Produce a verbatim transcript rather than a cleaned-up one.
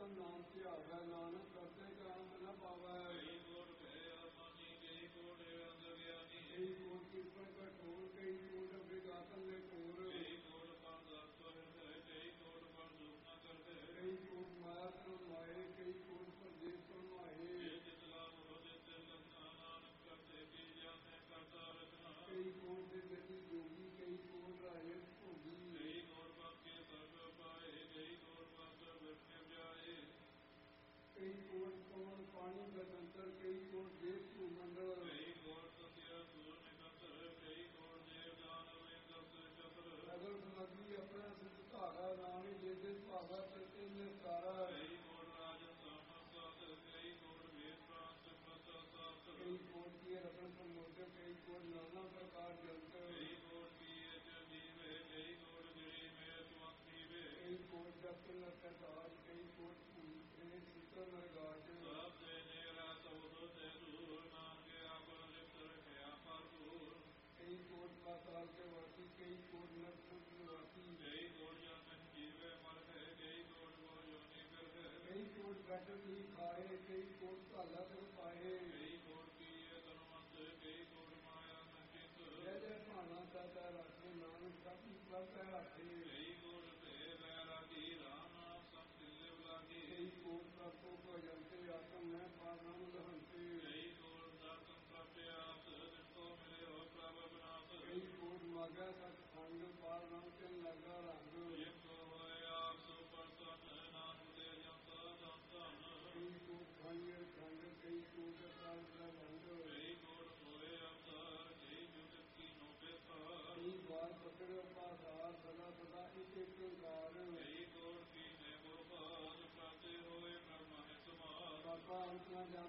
ਆਤਮ ਨਾਮ ਧਿਆਵੈ, ਨਾਨਕ ਕਰਤੇ ਕਾਮ ਨ ਪਾਵੈ। ਕਈ ਕੋਟ ਭੈ ਅਮਾਨੀ, ਕਈ ਕੋਟ ਅੰਧ ਗਿਆਨੀ। ਕਈ ਕੋਟ ਕੀਰਤਨ ਕਠੋਰ, ਕਈ ਕੋਟ ਵਿਗਾਤਨ ਦੇ ਕੋਰ। ਕਈ ਕੋਟ ਪਰ ਦਸ ਹਿਰਦੈ, ਕਈ ਕੋਟ ਪਰ ਦੁਖ ਨ ਕਰਦੈ। ਕਈ ਕੋਟ ਮਾਇਆ ਤਨ ਮਾਏ, ਕਈ ਕੋਟ ਪਰਦੇਸ ਮਾਏ। ਜਿਤ ਲਾਭ ਹੋ ਜਿਤ ਲਖਣਾ, ਨਾਨਕ ਕਰਤੇ ਕੀ ਜਾਣੈ ਕਰਤਾ ਰਚਨਾ। ਕਈ ਕੋਟ ਦੇ ਗਤੀ ਜੋਗੀ, ਕਈ ਕੋਟ ਰਾਏ ਭੋਗੀ। ਕਈ ਕੋਟ ਬਾਕੇ ਸਰਬ ਪਾਏ, ਕਈ ਕੋਟ ਬਾਸਰ ਵਿਰਤੇ ਜਾਏ। ਕਈ ਕੋਟ ਪਵਨ ਪਾਣੀ ਬਦੰਤਰ, ਕਈ ਕੋਟ ਦੇਵ ਭੂਮੰਡਲ। ਕਈ ਕੋਟ ਸਤਿਆ ਸੂਰ ਨਿਕੰਤਰ, ਕਈ ਕੋਟ ਦੇਵ ਦਾਨਵੇ ਦਸ ਚਤਰ। ਅਗਰ ਸਮਗਰੀ ਆਪਣਾ ਸਿੱਧ ਧਾਰਾ, ਨਾਮ ਜੇ ਦੇ ਭਾਗਾ ਚਿਤੇ ਨਿਸਤਾਰਾ। ਕਈ ਕੋਟ ਰਾਜ ਸਾਮਤ, ਕਈ ਕੋਟ ਵੇਦ ਪ੍ਰਾਂਤ ਮਸਾ ਸਾਤ। ਕਈ ਕੋਟ ਕੀ ਰਤਨ ਸਮੁੰਦਰ, ਕਈ ਕੋਟ ਨਾਨਾ ਪ੍ਰਕਾਰ ਜੰਤਰ। ਕਈ ਕੋਟ ਕੀ ਅਜ ਜੀਵੇ, ਕਈ ਕੋਟ ਗਿਰੀ ਮੇ ਸੁਆਖੀ ਵੇ। ਕਈ ਕੋਟ ਜਪ ਨਰਕਾਜ, ਕਈ ਕੋਟ ਭੂਮੇ ਸਿੱਤਰ ਨਰਗਾਜ। ਸਭ ਤੇ ਨੇਰਾ ਸਬਦੋ ਤੇ ਦੂਰ, ਨਾਨਕੇ ਆਪਨ ਲਿਪਤ ਰਖਿਆ ਭਰਪੂਰ। ਕਈ ਕੋਟ ਪਾਤਾਲ ਕੇ ਵਾਸੀ, ਕਈ ਕੋਟ ਨਰਕ ਨਿਵਾਸੀ। ਕਈ ਕੋਟ ਜਨਮ ਜੀਵੇ ਮਰ ਹੈ, ਕਈ ਕੋਟ ਮੋ ਯੋਨੀ ਫਿਰ ਹੈ। ਕਈ ਕੋਟ ਬੈਠ ਹੀ ਖਾਏ, ਕਈ ਕੋਟ ਭਾਲਾ ਕਰ ਪਾਏ। ਕਈ ਕੋਟ ਕੀ ਤਨਵੰਤ, ਕਈ ਕੋਟ ਮਾਇਆ ਨਚਿਤ। ਜੈ ਜੈ ਭਾਣਾ ਤਾ ਰਾਖੇ, ਨਾਨਕ ਸਭ ਪ੍ਰਭ ਹੈ ਰਾਖੇ। ਕਈ ਕੋਟ ਭੇ ਬੈਰਾਗੀ, ਰਾਮ ਨਾਮ ਸੰਗ ਦਿਲ ਲਾਗੀ। ਕਈ ਕੋਟ ਪ੍ਰਭ ਕੋ ਭਜਨ ਤੇ, ਆਤਮ ਮੈਂ ਪਾਰਨਾਮ ਲਹੰਤੇ। ਕਈ ਕੋਟ ਦਰਸ਼ਨ ਪ੍ਰਪਿਆਸ, ਜਿਸੋ ਮਿਲਿਓ ਪ੍ਰਭ ਅਬਨਾਸ। ਕਈ ਕੋਟ ਮਾਗਾ ਸਤ ਖੰਡ, ਪਾਰ ਨਾਮ ਤੇ ਲਗਾ ਰੰਗ। ਜਿਨ ਕੋ ਹੋਏ ਆਪ ਸੋ ਪ੍ਰਸੰਨ, ਨਾਨਕ ਦੇ ਜਨਤਾ ਧਨ ਧਨ। ਕਈ ਕੋਟ ਖੰਡ ਖੰਡ, ਕਈ ਕੋਟ ਅਕਾਲ ਦਾ ਵੰਡ। ਕਈ ਕੋਟ ਹੋਏ ਅਵਤਾਰ, ਕਈ ਜੁਗ ਕੀਨੋ ਬਿਸਤਾਰ। ਕਈ ਵਾਰ ਪਕੜ ਪਾਸਾਰ, ਸਦਾ ਸਦਾ ਇੱਕ ਇੱਕ ਓੰਕਾਰ। ਕਈ ਕੋਟ ਕੀਨੇ ਗੁਰਬਾਦ, ਪ੍ਰਾਤੇ ਹੋਏ ਬ੍ਰਹਮਾ ਨਿ ਸਮਾਦ। ਬਾਬਾ ਅੰਤ ਨਾ